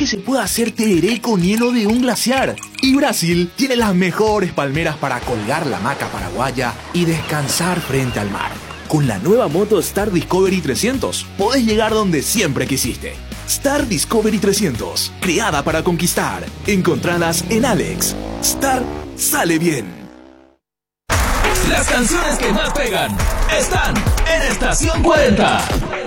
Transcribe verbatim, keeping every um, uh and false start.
que se puede hacer tereré con hielo de un glaciar. Y Brasil tiene las mejores palmeras para colgar la hamaca paraguaya y descansar frente al mar. Con la nueva moto Star Discovery trescientos, podés llegar donde siempre quisiste. Star Discovery trescientos, creada para conquistar. Encontralas en Alex. Star sale bien. Las canciones que más pegan están en Estación cuarenta.